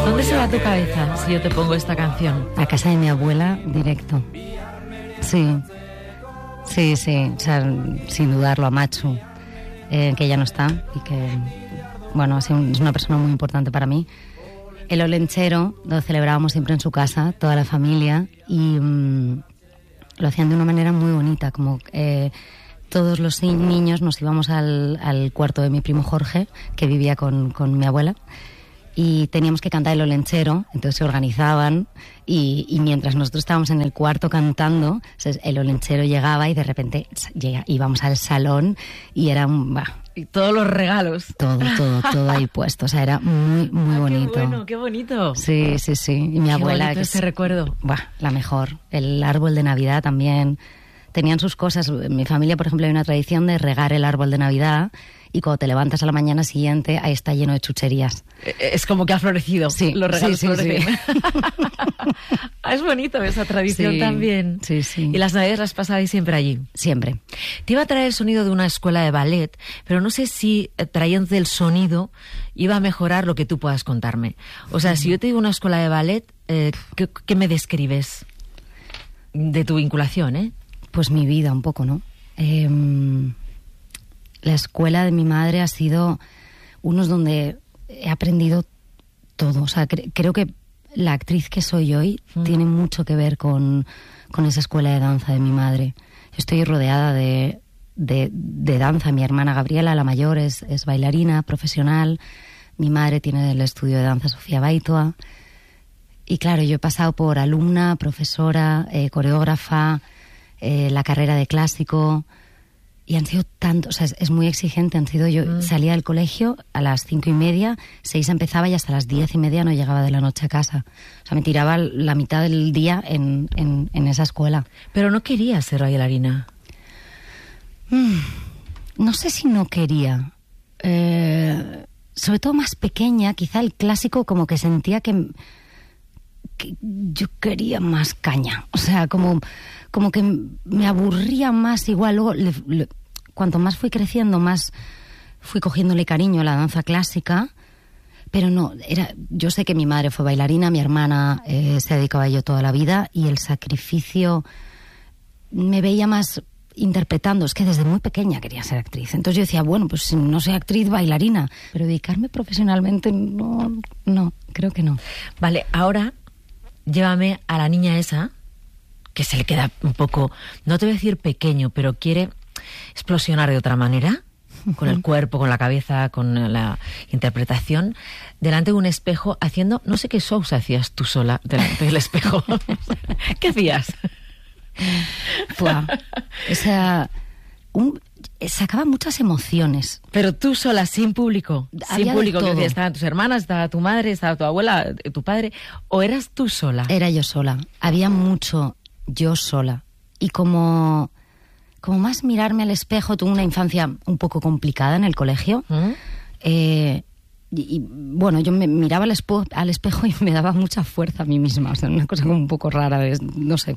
¿Dónde se va tu cabeza si yo te pongo esta canción? A casa de mi abuela, directo. Sí. O sea, sin dudarlo, a Machu, que ya no está y que, bueno, es una persona muy importante para mí. El Olenchero lo celebrábamos siempre en su casa, toda la familia, y lo hacían de una manera muy bonita, como todos los niños nos íbamos al cuarto de mi primo Jorge, que vivía con mi abuela, y teníamos que cantar el Olenchero, entonces se organizaban y mientras nosotros estábamos en el cuarto cantando, el Olenchero llegaba y de repente íbamos al salón y era y todos los regalos. Todo ahí puesto, o sea, era muy, muy bonito. Qué bonito. Sí. Y mi abuela... que ese recuerdo. La mejor. El árbol de Navidad también. Tenían sus cosas. En mi familia, por ejemplo, hay una tradición de regar el árbol de Navidad y cuando te levantas a la mañana siguiente, ahí está lleno de chucherías. Es como que ha florecido. Sí, los regalos florecen. Sí. Es bonito esa tradición también. Sí. Y las Navidades las pasabais siempre allí. Siempre. Te iba a traer el sonido de una escuela de ballet, pero no sé si trayéndote el sonido iba a mejorar lo que tú puedas contarme. O sea, si yo te digo una escuela de ballet, ¿qué me describes de tu vinculación, Pues mi vida un poco, ¿no? La escuela de mi madre ha sido unos donde he aprendido todo. O sea, creo que la actriz que soy hoy tiene mucho que ver con esa escuela de danza de mi madre. Estoy rodeada de danza. Mi hermana Gabriela, la mayor, es bailarina profesional. Mi madre tiene el estudio de danza Sofía Baitua. Y claro, yo he pasado por alumna, profesora, coreógrafa, la carrera de clásico, y han sido tantos, o sea, es muy exigente. Yo salía del colegio a las 5:30, 6 empezaba y hasta las 10:30 no llegaba de la noche a casa. O sea, me tiraba la mitad del día en esa escuela. Pero no quería ser bailarina. No sé si no quería. Sobre todo más pequeña, quizá el clásico como que sentía que yo quería más caña. O sea, como que me aburría más. Igual luego, cuanto más fui creciendo, más fui cogiéndole cariño a la danza clásica. Pero no, yo sé que mi madre fue bailarina, mi hermana se dedicaba a ello toda la vida, y el sacrificio me veía más interpretando. Es que desde muy pequeña quería ser actriz. Entonces yo decía, bueno, pues si no soy actriz, bailarina. Pero dedicarme profesionalmente, no, creo que no. Vale, ahora llévame a la niña esa, que se le queda un poco, no te voy a decir pequeño, pero quiere explosionar de otra manera, con el cuerpo, con la cabeza, con la interpretación, delante de un espejo, haciendo, no sé qué shows hacías tú sola delante del espejo. ¿Qué hacías? O sea, sacaba muchas emociones. Pero tú sola, sin público. Sin público, que estaban tus hermanas, estaba tu madre, estaba tu abuela, tu padre. ¿O eras tú sola? Era yo sola. Había mucho yo sola. Y como más mirarme al espejo. Tuve una infancia un poco complicada en el colegio. Y bueno, yo me miraba al espejo y me daba mucha fuerza a mí misma. O sea, una cosa como un poco rara, no sé.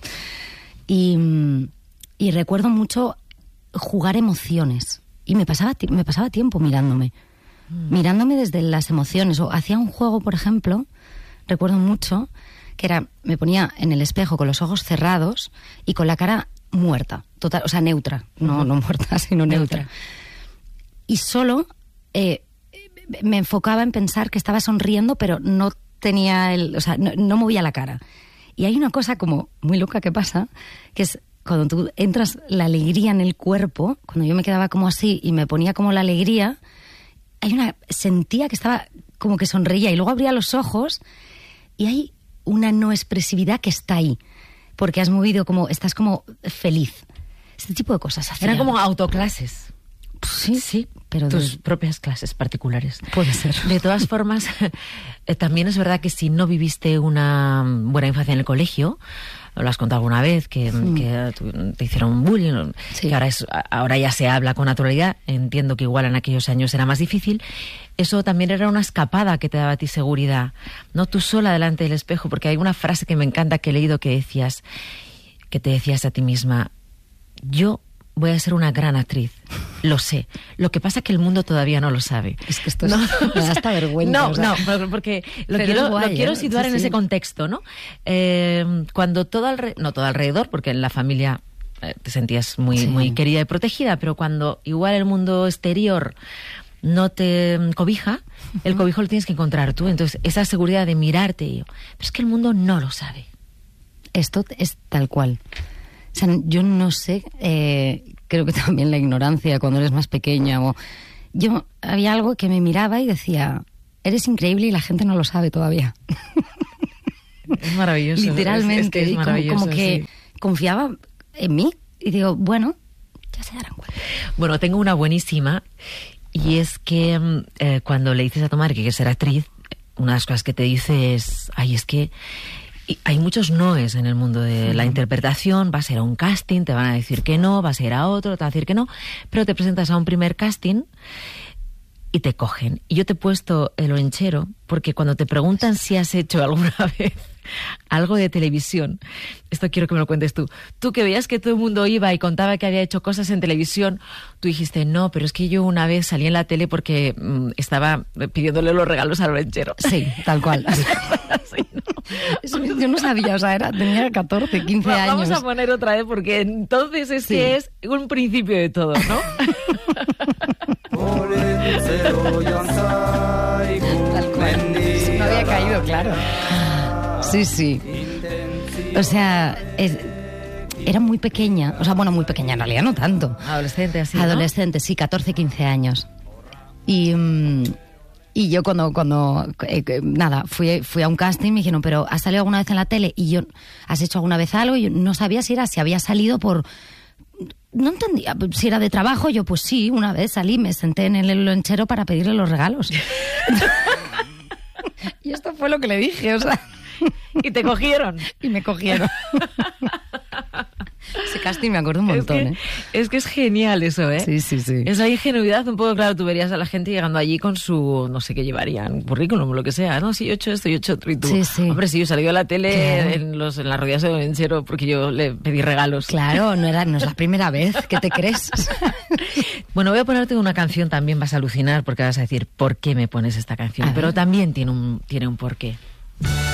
Y recuerdo mucho jugar emociones. Y me pasaba tiempo mirándome. Mirándome desde las emociones. O hacía un juego, por ejemplo, recuerdo mucho, que era, me ponía en el espejo con los ojos cerrados y con la cara muerta. Total, o sea, neutra. No muerta, sino neutra. Y solo me enfocaba en pensar que estaba sonriendo, pero no tenía no movía la cara. Y hay una cosa como muy loca que pasa, que es cuando tú entras la alegría en el cuerpo. Cuando yo me quedaba como así y me ponía como la alegría, sentía que estaba como que sonreía, y luego abría los ojos y hay una no expresividad que está ahí, porque estás como feliz. Este tipo de cosas hacía. Eran como autoclases. Sí, pero tus propias clases particulares. Puede ser. De todas formas, también es verdad que si no viviste una buena infancia en el colegio, lo has contado alguna vez, que te hicieron bullying, sí, que ahora ya se habla con naturalidad. Entiendo que igual en aquellos años era más difícil. Eso también era una escapada que te daba a ti seguridad, no tú sola delante del espejo, porque hay una frase que me encanta que he leído que te decías a ti misma: yo voy a ser una gran actriz. Lo sé. Lo que pasa es que el mundo todavía no lo sabe. Es que esto me da hasta vergüenza. No, o sea. no, porque lo quiero situar en ese contexto, ¿no? Cuando no todo alrededor, porque en la familia te sentías muy querida y protegida, pero cuando igual el mundo exterior no te cobija, el cobijo lo tienes que encontrar tú. Entonces, esa seguridad de mirarte, pero es que el mundo no lo sabe. Esto es tal cual. O sea, yo no sé, creo que también la ignorancia cuando eres más pequeña. Yo había algo que me miraba y decía, eres increíble y la gente no lo sabe todavía. Es maravilloso. Literalmente. Es maravilloso, como que confiaba en mí y digo, bueno, ya se darán cuenta. Bueno, tengo una buenísima y es que cuando le dices a tu madre que quieres ser actriz, una de las cosas que te dice es, es que hay muchos noes en el mundo de la interpretación, vas a ir a un casting, te van a decir que no, vas a ir a otro, te van a decir que no, pero te presentas a un primer casting y te cogen. Y yo te he puesto el Olenchero porque cuando te preguntan si has hecho alguna vez algo de televisión, esto quiero que me lo cuentes tú que veías que todo el mundo iba y contaba que había hecho cosas en televisión, tú dijiste, no, pero es que yo una vez salí en la tele porque estaba pidiéndole los regalos al Olenchero. Sí, tal cual. Sí, ¿no? Eso yo no sabía, o sea, tenía 14, 15 años. Vamos a poner otra vez porque entonces es que es un principio de todo, ¿no? Tal cual. Sí, no había caído, claro. Sí. O sea, era muy pequeña. O sea, bueno, muy pequeña, en realidad no tanto. Adolescente, así, ¿no? Adolescente, sí, 14, 15 años. Y yo cuando fui a un casting, me dijeron, pero ¿has salido alguna vez en la tele? Y yo, ¿has hecho alguna vez algo? Y yo no sabía si había salido por... No entendía si era de trabajo. Yo, pues sí, una vez salí, me senté en el lonchero para pedirle los regalos. Y esto fue lo que le dije, o sea... Y te cogieron. Y me cogieron. Ese casting me acuerdo un montón, es que es genial eso, ¿eh? Sí. Esa ingenuidad, un poco, claro, tú verías a la gente llegando allí con su, no sé qué llevarían, currículum o lo que sea, ¿no? Sí, yo he hecho esto, yo he hecho otro, y tú, hombre, sí, yo salí a la tele en las rodillas de Olenchero porque yo le pedí regalos. Claro, no es la primera vez, ¿qué te crees? Bueno, voy a ponerte una canción, también vas a alucinar porque vas a decir, ¿por qué me pones esta canción? Pero también tiene un porqué.